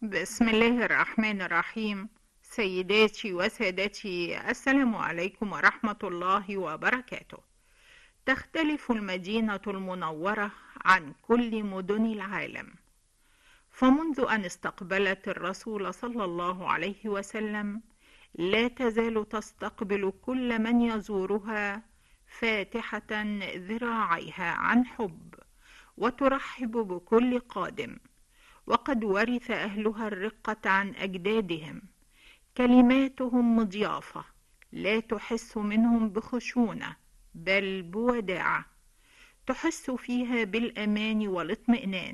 بسم الله الرحمن الرحيم. سيداتي وسادتي، السلام عليكم ورحمة الله وبركاته. تختلف المدينة المنورة عن كل مدن العالم، فمنذ أن استقبلت الرسول صلى الله عليه وسلم لا تزال تستقبل كل من يزورها فاتحة ذراعيها عن حب، وترحب بكل قادم. وقد ورث أهلها الرقة عن أجدادهم، كلماتهم مضيافة لا تحس منهم بخشونة بل بوداعة، تحس فيها بالأمان والاطمئنان.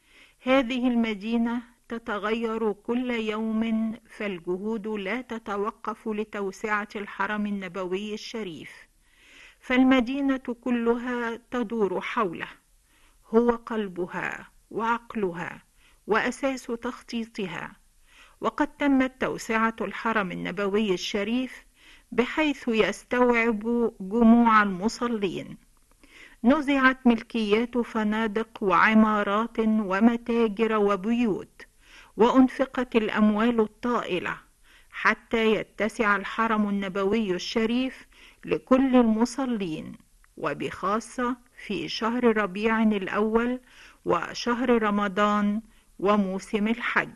هذه المدينة تتغير كل يوم، فالجهود لا تتوقف لتوسعة الحرم النبوي الشريف، فالمدينة كلها تدور حوله، هو قلبها وعقلها وأساس تخطيطها. وقد تمت توسعة الحرم النبوي الشريف بحيث يستوعب جموع المصلين. نزعت ملكيات فنادق وعمارات ومتاجر وبيوت، وأنفقت الأموال الطائلة حتى يتسع الحرم النبوي الشريف لكل المصلين، وبخاصة في شهر ربيع الأول وشهر رمضان وموسم الحج.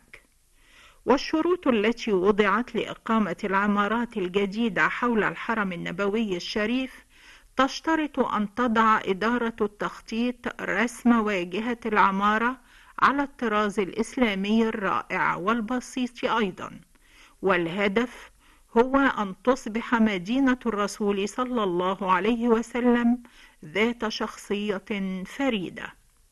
والشروط التي وضعت لإقامة العمارات الجديدة حول الحرم النبوي الشريف تشترط أن تضع إدارة التخطيط رسم واجهة العمارة على الطراز الإسلامي الرائع والبسيط أيضا، والهدف هو أن تصبح مدينة الرسول صلى الله عليه وسلم ذات شخصية فريدة.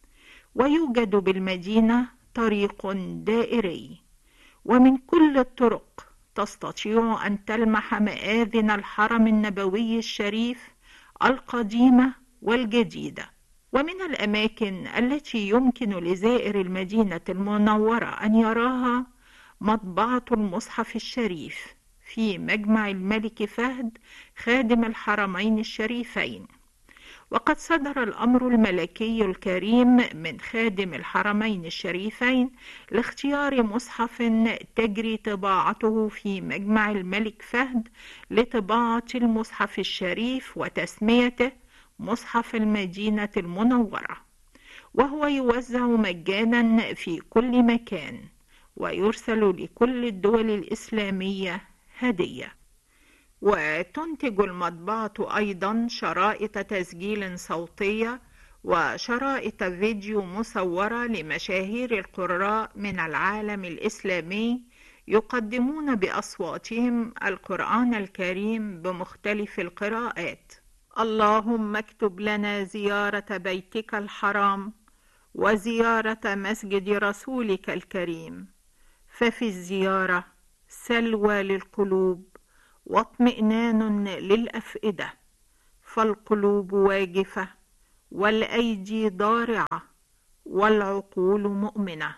ويوجد بالمدينة طريق دائري، ومن كل الطرق تستطيع أن تلمح مآذن الحرم النبوي الشريف القديمة والجديدة. ومن الأماكن التي يمكن لزائر المدينة المنورة أن يراها مطبعة المصحف الشريف في مجمع الملك فهد خادم الحرمين الشريفين. وقد صدر الأمر الملكي الكريم من خادم الحرمين الشريفين لاختيار مصحف تجري طباعته في مجمع الملك فهد لطباعة المصحف الشريف وتسميته مصحف المدينة المنورة، وهو يوزع مجانا في كل مكان، ويرسل لكل الدول الإسلامية هدية. وتنتج المطبعة أيضا شرائط تسجيل صوتية وشرائط فيديو مصورة لمشاهير القراء من العالم الإسلامي يقدمون بأصواتهم القرآن الكريم بمختلف القراءات. اللهم اكتب لنا زيارة بيتك الحرام وزيارة مسجد رسولك الكريم، ففي الزيارة سلوى للقلوب واطمئنان للأفئدة، فالقلوب واجفة والأيدي ضارعة والعقول مؤمنة.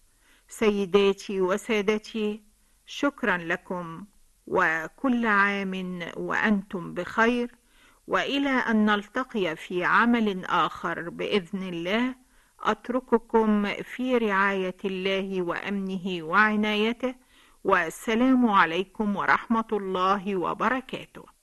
سيداتي وسادتي، شكرا لكم، وكل عام وأنتم بخير، وإلى أن نلتقي في عمل آخر بإذن الله، أترككم في رعاية الله وأمنه وعنايته، والسلام عليكم ورحمة الله وبركاته.